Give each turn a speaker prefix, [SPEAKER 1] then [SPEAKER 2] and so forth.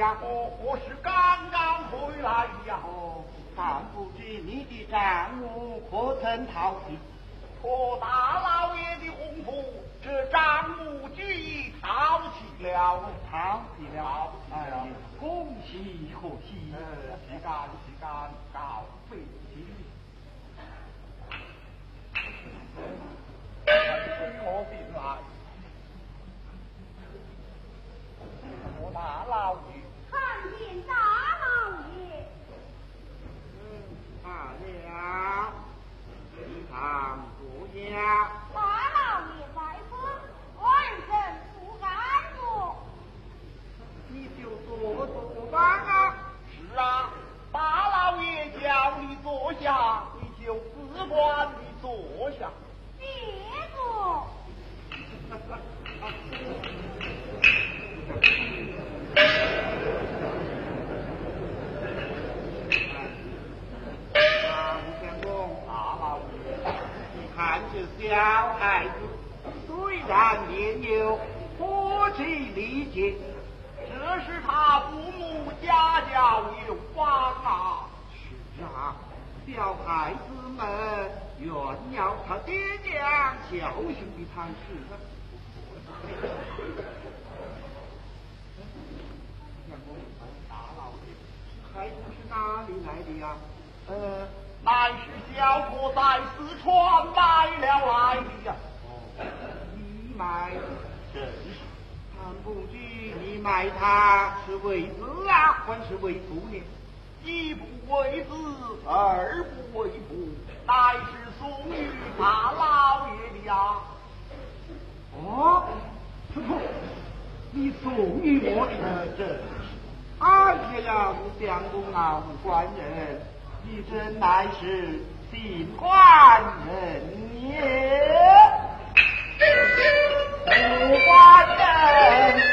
[SPEAKER 1] 呀？
[SPEAKER 2] 我是刚刚回来的呀。
[SPEAKER 1] 但不知你的账目可曾讨齐？
[SPEAKER 2] 托大老爷的吩咐，这账目俱已讨齐了。
[SPEAKER 1] 哎呀，恭喜贺喜！
[SPEAKER 2] 是干，告废心。我进来，我大老爷。
[SPEAKER 3] 看见大老爷。
[SPEAKER 1] 看了，你看不呀？
[SPEAKER 3] 大老爷在此，万人不敢坐。
[SPEAKER 1] 你就坐吧啊！
[SPEAKER 2] 是啊，大老爷叫你坐下，你就只管你坐下。
[SPEAKER 3] 别坐。
[SPEAKER 1] 吴相公，大老爷，你看这小孩子，虽然年幼，何其理解，
[SPEAKER 2] 这是他父母家教有方啊。
[SPEAKER 1] 是啊，小孩子们原要他爹娘教训的才是啊。相公，大老爷，孩子是哪里来的呀？
[SPEAKER 2] 乃是小伙在四川买了来的呀。
[SPEAKER 1] 你买？
[SPEAKER 2] 真是。
[SPEAKER 1] 但不知你买它是为子啊，还是为父呢？
[SPEAKER 2] 一不为子，二不为父，乃是送与大老爷的呀。
[SPEAKER 1] 哦，师傅，你送与我
[SPEAKER 2] 真是。
[SPEAKER 1] 哎呀，吴相公啊，吴官人，你真乃是新官人也。吴官人。